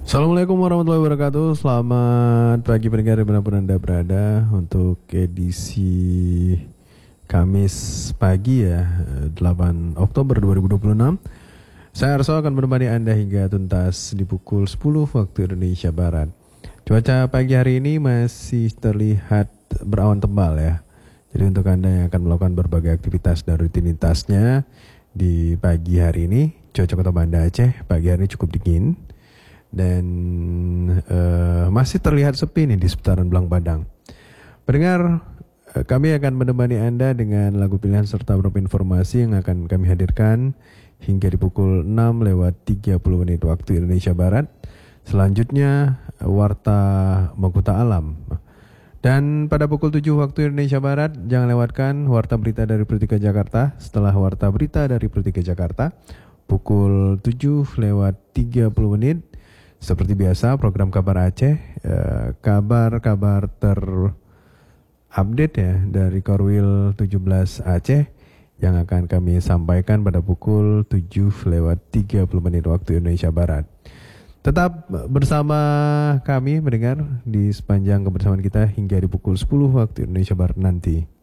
Assalamualaikum warahmatullahi wabarakatuh. Selamat pagi pendengar dimanapun Anda berada. Untuk edisi Kamis pagi ya, 8 Oktober 2026, saya Arso akan menemani Anda hingga tuntas di pukul 10 waktu Indonesia Barat. Cuaca pagi hari ini masih terlihat berawan tebal ya. Jadi untuk Anda yang akan melakukan berbagai aktivitas dan rutinitasnya di pagi hari ini, cuaca Kota Banda Aceh pagi hari ini cukup dingin. Dan masih terlihat sepi nih di seputaran Belang Padang. Pendengar, kami akan menemani Anda dengan lagu pilihan serta beberapa informasi yang akan kami hadirkan hingga di pukul 6:30 waktu Indonesia Barat. Selanjutnya Warta Mahkota Alam. Dan pada pukul 7 waktu Indonesia Barat, jangan lewatkan Warta Berita dari Politika Jakarta. Setelah Warta Berita dari Politika Jakarta, pukul 7:30, seperti biasa program Kabar Aceh, kabar-kabar terupdate ya dari Korwil 17 Aceh yang akan kami sampaikan pada pukul 7:30 waktu Indonesia Barat. Tetap bersama kami mendengar di sepanjang kebersamaan kita hingga di pukul 10 waktu Indonesia Barat nanti.